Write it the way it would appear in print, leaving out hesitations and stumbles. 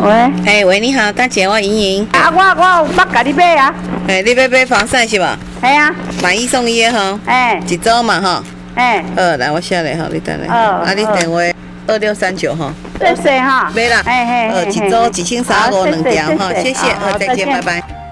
喂， 嘿，喂，你好，大姐，我莹莹。 啊，我有捌甲你买啊。 你要买防晒是吧？ 系啊。 买一送一的吼。一组嘛吼。来，我写来吼，你等下。你电话2639吼。 谢谢哈。 买啦。一组1352两条哈，谢谢，再见，拜拜。